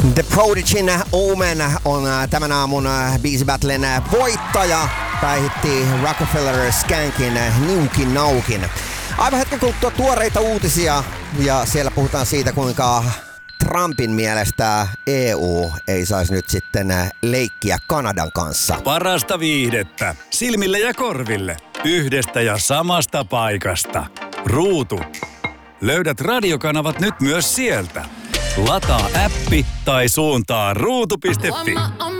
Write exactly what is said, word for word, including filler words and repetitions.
The Prodigyn Omen on tämän aamun Biisi Battlen voittaja. Päihitti Rockefeller Skankin Niukin Naukin. Aivan hetken kuluttua tuoreita uutisia ja siellä puhutaan siitä, kuinka Trumpin mielestä E U ei saisi nyt sitten leikkiä Kanadan kanssa. Parasta viihdettä silmille ja korville yhdestä ja samasta paikasta. Ruutu. Löydät radiokanavat nyt myös sieltä. Lataa appi tai suuntaa ruutu piste fi.